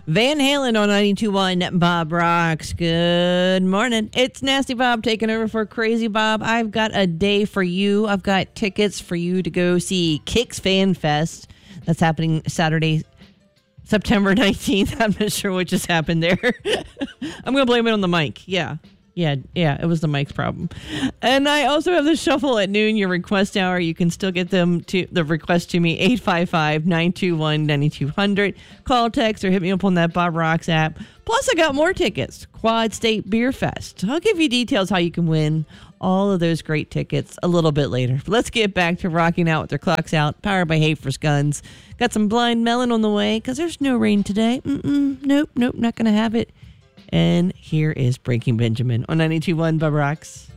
Van Halen on 92.1 Bob Rocks. Good morning. It's Nasty Bob taking over for Crazy Bob. I've got a day for you. I've got tickets for you to go see Kicks Fan Fest. That's happening Saturday, September 19th. I'm not sure what just happened there. I'm going to blame it on the mic. Yeah, it was the mic's problem. And I also have the shuffle at noon, your request hour. You can still get the request to me, 855-921-9200. Call, text, or hit me up on that Bob Rocks app. Plus, I got more tickets, Quad State Beer Fest. I'll give you details how you can win all of those great tickets a little bit later. But let's get back to rocking out with their clocks out, powered by Hafer's Guns. Got some Blind Melon on the way, because there's no rain today. Nope, not going to have it. And here is Breaking Benjamin on 92.1 Bob Rocks.